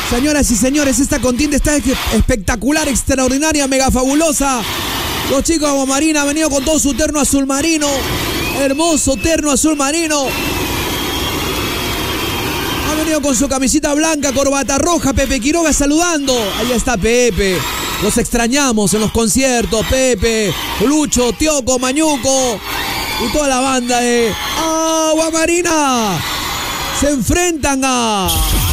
Señoras y señores, esta contienda está espectacular, extraordinaria, mega fabulosa. Los chicos de Agua Marina han venido con todo su terno azul marino. Hermoso terno azul marino. Han venido con su camisita blanca, corbata roja. Pepe Quiroga saludando. Ahí está Pepe. Los extrañamos en los conciertos. Pepe, Lucho, Tioco, Mañuco y toda la banda de Agua Marina se enfrentan a...